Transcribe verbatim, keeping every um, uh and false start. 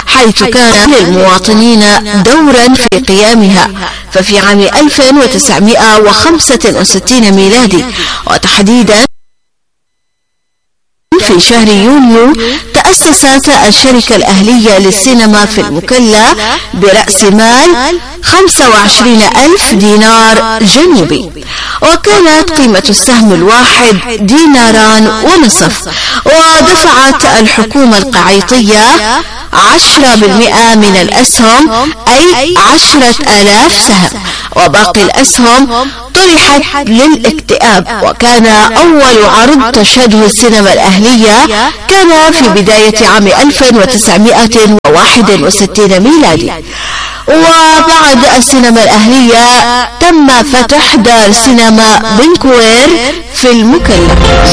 حيث كان للمواطنين دورا في قيامها. ففي عام ألف وتسعمائة وخمسة وستين ميلادي وتحديدا في شهر يونيو تأسست الشركة الأهلية للسينما في المكلا برأس مال خمسة وعشرين ألف دينار جنوبي، وكانت قيمة السهم الواحد ديناران ونصف، ودفعت الحكومة القعيطية عشرة بالمئة من الأسهم أي عشرة آلاف سهم، وباقي الأسهم طرحت للاكتئاب. وكان أول عرض تشهده السينما الأهلية كان في بداية عام ألف وتسعمائة وواحد وستين ميلادي. وبعد السينما الأهلية تم فتح دار سينما بنكوير في المكلا.